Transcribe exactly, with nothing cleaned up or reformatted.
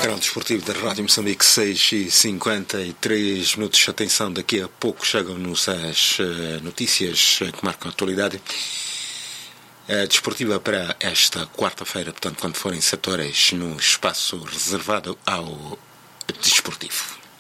Canal Desportivo da Rádio Moçambique, seis e cinquenta e três minutos. Atenção, daqui a pouco chegam-nos as uh, notícias que marcam a atualidade uh, desportiva para esta quarta-feira, portanto, quando forem sete horas no espaço reservado ao desportivo.